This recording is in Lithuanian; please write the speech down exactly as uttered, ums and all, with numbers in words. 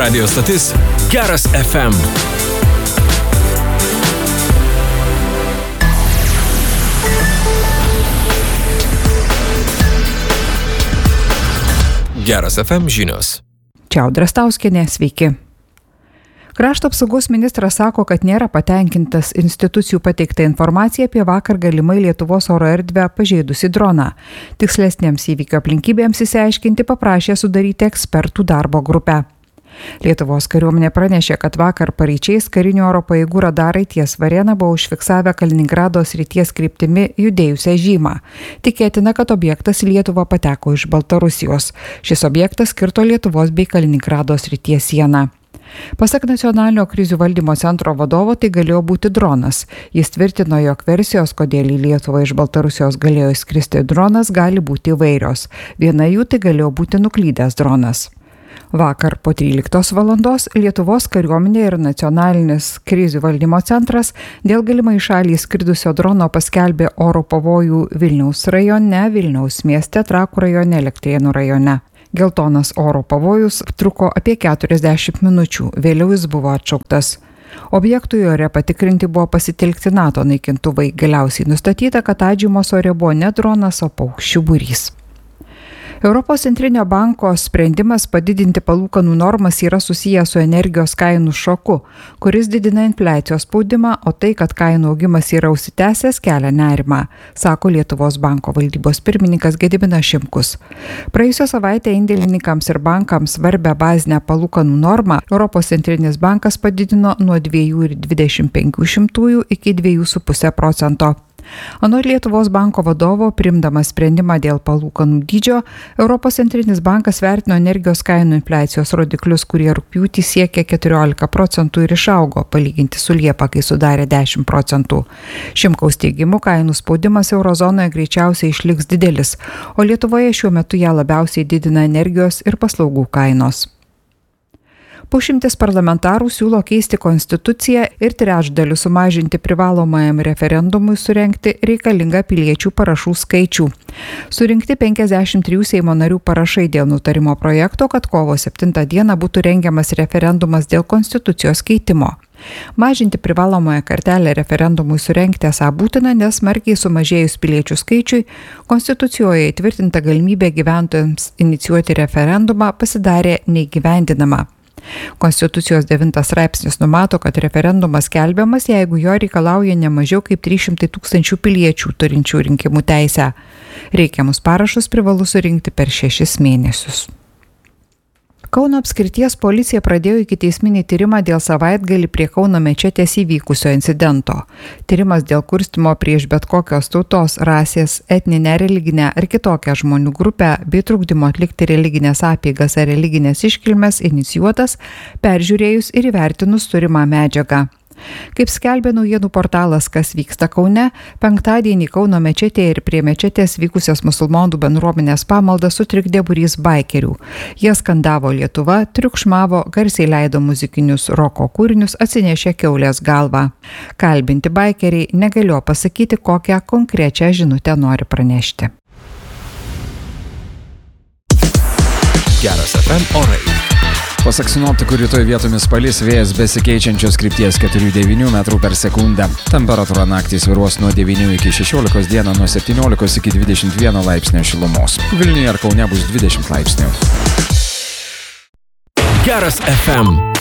Radio stotis Geras F M. Geras F M žinios. Čia Audra Stauskienė, sveiki. Krašto apsaugos ministras sako, kad nėra patenkintas institucijų pateikta informacija apie vakar galimai Lietuvos oro erdvę pažeidusį droną. Tikslesniems įvykio aplinkybėms išsiaiškinti paprašė sudaryti ekspertų darbo grupę. Lietuvos kariuomenė pranešė, kad vakar paryčiais karinių oro pajėgų radarai ties Varėna buvo užfiksavę Kaliningrado srities kryptimi judėjusią žymą. Tikėtina, kad objektas į Lietuvą pateko iš Baltarusijos. Šis objektas kirto Lietuvos bei Kaliningrado srities sieną. Pasak nacionalinio krizių valdymo centro vadovo, tai galėjo būti dronas. Jis tvirtino, jog versijos, kodėl į Lietuvą iš Baltarusijos galėjo įskristi dronas, gali būti įvairios. Viena jų tai galėjo būti nuklydęs dronas. Vakar po tryliktos valandos Lietuvos kariuomenė ir nacionalinis krizių valdymo centras dėl galimai į šalį skridusio drono paskelbė oro pavojų Vilniaus rajone, Vilniaus mieste, Trakų rajone, Elektrėnų rajone. Geltonas oro pavojus truko apie keturiasdešimt minučių, vėliau jis buvo atšauktas. Objektui ore patikrinti buvo pasitelkti NATO naikintuvai, galiausiai nustatyta, kad atžymos ore buvo ne dronas, o paukščių būrys. Europos centrinio banko sprendimas padidinti palūkanų normas yra susijęs su energijos kainų šoku, kuris didina infliacijos spaudimą, o tai, kad kainų augimas yra užsitęsęs, kelia nerimą, sako Lietuvos banko valdybos pirmininkas Gediminas Šimkus. Praėjusią savaitę indėlininkams ir bankams svarbę bazinę palūkanų normą Europos centrinis bankas padidino nuo dvi ir dvidešimt penkių šimtųjų iki dvi su puse procento. Anot Lietuvos banko vadovo, priimdamas sprendimą dėl palūkanų dydžio, Europos centrinis bankas vertino energijos kainų infliacijos rodiklius, kurie rugpjūtį siekė keturiolika procentų ir išaugo, palyginti su Liepa, kai sudarė dešimt procentų. Šimkaus teigimu, kainų spaudimas eurozonoje greičiausiai išliks didelis, o Lietuvoje šiuo metu ją labiausiai didina energijos ir paslaugų kainos. Pusšimtis parlamentarų siūlo keisti konstituciją ir trečdaliu sumažinti privalomajam referendumui surengti reikalingą piliečių parašų skaičių. Surinkti penkiasdešimt trijų Seimo narių parašai dėl nutarimo projekto, kad kovo septintą dieną būtų rengiamas referendumas dėl konstitucijos keitimo. Mažinti privalomąją kartelę referendumui surengti esą būtina, nes smarkiai sumažėjus piliečių skaičiui, konstitucijoje įtvirtinta galimybė gyventojams inicijuoti referendumą pasidarė neįgyvendinama. Konstitucijos devintas straipsnis numato, kad referendumas skelbiamas, jeigu jo reikalauja ne mažiau kaip trys šimtai tūkstančių piliečių turinčių rinkimų teisę. Reikiamus parašus privalu surinkti per šešis mėnesius. Kauno apskrities policija pradėjo ikiteisminį tyrimą dėl savaitgalį prie Kauno mečetės įvykusio incidento. Tyrimas dėl kurstymo prieš bet kokios tautos, rasės, etninę, religinę ar kitokią žmonių grupę bei trukdymo atlikti religinės apeigas ar religinės iškilmes inicijuotas, peržiūrėjus ir įvertinus turimą medžiagą. Kaip skelbė naujienų portalas Kas vyksta Kaune, penktadienį Kauno mečetėje ir prie mečetės vykusias musulmonų bendruomenės pamaldas sutrikdė būrys baikerių. Jie skandavo Lietuva, triukšmavo, garsiai leido muzikinius roko kūrinius, atsinešė kiaulės galvą. Kalbinti baikeriai negalėjo pasakyti, kokią konkrečią žinutę nori pranešti. Geras F M orai. Pasak sinoptikų, rytoj vietomis palis, vėjas besikeičiančios krypties keturi devyni metrų per sekundę. Temperatūra naktį svyruos nuo devynių iki šešiolikos, dieną nuo septyniolikos iki dvidešimt vieno laipsnio šilumos. Vilniuje ir Kaune bus dvidešimt laipsnių. Geras F M.